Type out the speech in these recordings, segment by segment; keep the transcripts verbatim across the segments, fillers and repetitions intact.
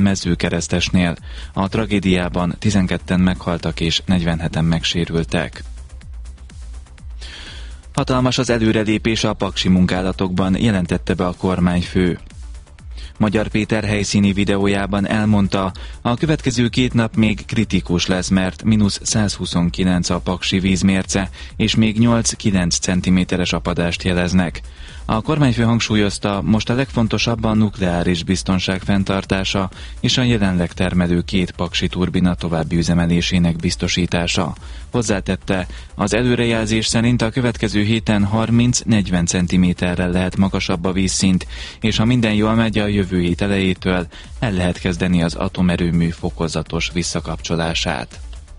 Mezőkeresztesnél. A tragédiában tizenketten meghaltak és negyvenheten megsérültek. Hatalmas az előrelépés a paksi munkálatokban, jelentette be a kormányfő. Magyar Péter helyszíni videójában elmondta, a következő két nap még kritikus lesz, mert mínusz százhuszonkilenc a paksi vízmérce, és még nyolc-kilenc centiméteres apadást jeleznek. A kormányfő hangsúlyozta, most a legfontosabb a nukleáris biztonság fenntartása és a jelenleg termelő két paksi turbina további üzemelésének biztosítása. Hozzátette, az előrejelzés szerint a következő héten harminc-negyven centiméterrel lehet magasabb a vízszint, és ha minden jól megy, a jövő hét elejétől el lehet kezdeni az atomerőmű fokozatos visszakapcsolását.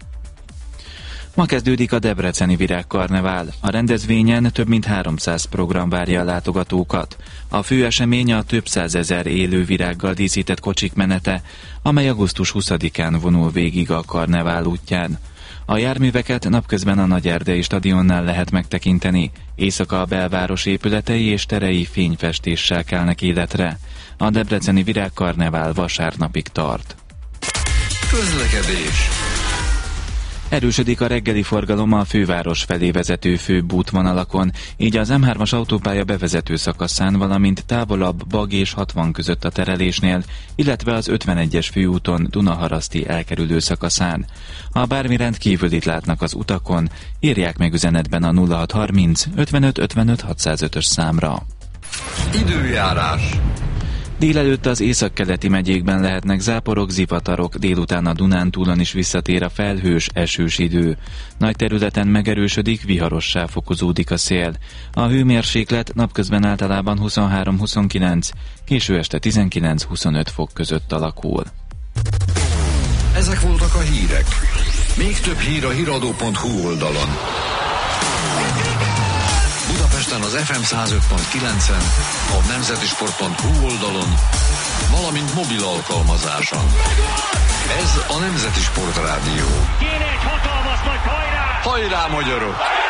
Ma kezdődik a debreceni virágkarnevál. A rendezvényen több mint háromszáz program várja a látogatókat. A fő esemény a több százezer élő virággal díszített kocsik menete, amely augusztus huszadikán vonul végig a karnevál útján. A járműveket napközben a Nagyerdei stadionnál lehet megtekinteni. Éjszaka a belváros épületei és terei fényfestéssel kelnek életre. A debreceni virágkarnevál vasárnapig tart. Közlekedés. Erősödik a reggeli forgalom a főváros felé vezető főbb útvonalakon, így az em hármas autópálya bevezető szakaszán, valamint távolabb Bag és hatvan között a terelésnél, illetve az ötvenegyes főúton Dunaharaszti elkerülő szakaszán. Ha bármi rendkívülit látnak az utakon, írják meg üzenetben a nulla hat harminc ötvenöt ötvenöt hatszázötös számra. Időjárás. Délelőtt az északkeleti megyékben lehetnek záporok, zivatarok, délután a Dunántúlon is visszatér a felhős, esős idő. Nagy területen megerősödik, viharossá fokozódik a szél. A hőmérséklet napközben általában huszonhárom-huszonkilenc, késő este tizenkilenc-huszonöt fok között alakul. Ezek voltak a hírek. Még több hír a híradó pont hu oldalon. Budapesten az ef em száz öt pont kilencen, a nemzetisport pont hu oldalon, valamint mobil alkalmazáson. Ez a Nemzeti Sport Rádió. Kéne egy hatalmas nagy hajrá! Hajrá, magyarok!